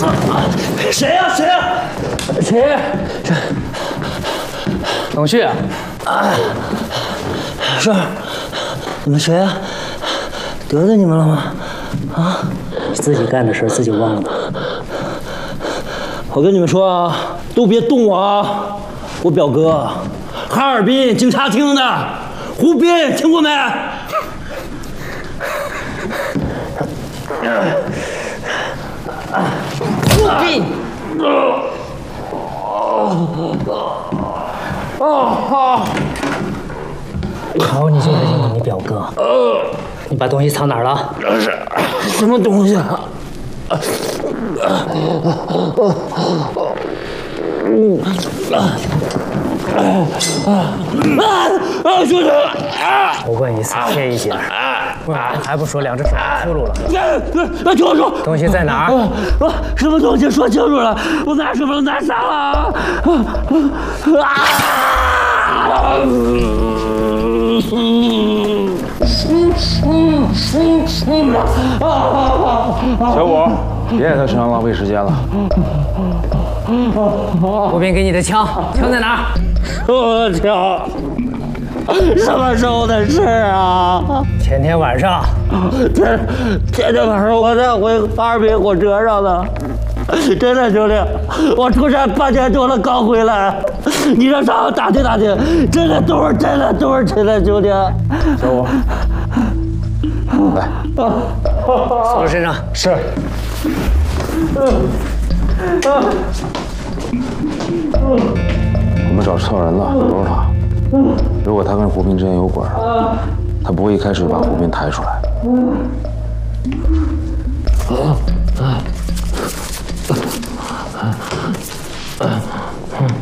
谁呀？谁呀？谁？ 董旭。 是。你们谁啊？得罪你们了吗？啊？ 自己干的事自己忘了吧？ 我跟你们说啊，都别动我啊！我表哥，哈尔滨警察厅的胡斌，听过没？ 胡斌。好，你就是因为你表哥。你把东西藏哪儿了？ 什么东西啊？兄弟！ 我问一次，切一截。还不说两只手秃噜了？ 听我说， 东西在哪儿？ 什么东西？说清楚了！我拿什么拿啥了？ 小五，别在他身上浪费时间了。 胡斌，给你的枪，枪在哪儿？ 我的枪，什么时候的事啊？ 前天晚上。 前天晚上我在回哈尔滨火车上呢。真的兄弟，我出差半天多了刚回来。你让上打听打听，真的都是真的兄弟。 小五，来， 送到身上。 是。我们找错人了，不是他。如果他跟胡斌之间有鬼，他不会一开始就把胡斌抬出来。